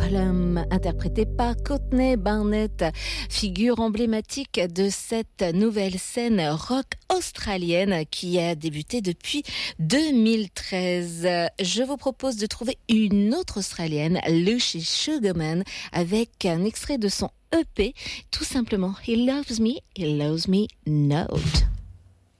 Problem, interprété par Courtney Barnett, figure emblématique de cette nouvelle scène rock australienne qui a débuté depuis 2013. Je vous propose de trouver une autre australienne, Lucy Sugarman, avec un extrait de son EP, tout simplement He Loves Me Not.